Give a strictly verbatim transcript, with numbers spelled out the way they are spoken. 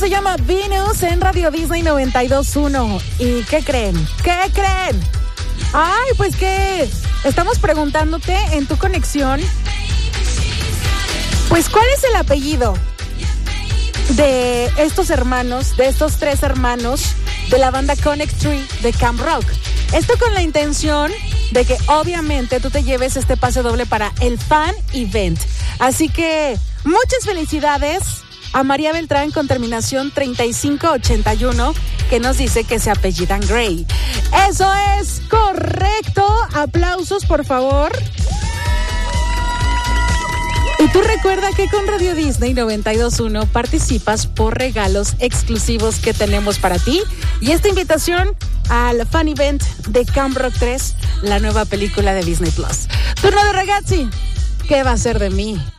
se llama Venus en Radio Disney noventa y dos punto uno. ¿Y qué creen? ¿Qué creen? Ay, pues que estamos preguntándote en tu conexión, pues ¿cuál es el apellido de estos hermanos, de estos tres hermanos de la banda Connect Three de Camp Rock? Esto con la intención de que obviamente tú te lleves este pase doble para el Fan Event. Así que muchas felicidades a María Beltrán con terminación treinta y cinco ochenta y uno, que nos dice que se apellidan Gray. Eso es correcto. Aplausos, por favor. Y tú recuerda que con Radio Disney noventa y dos punto uno participas por regalos exclusivos que tenemos para ti. Y esta invitación al Fan Event de Camp Rock tres, la nueva película de Disney Plus. Turno de Ragazzi. ¿Qué va a ser de mí?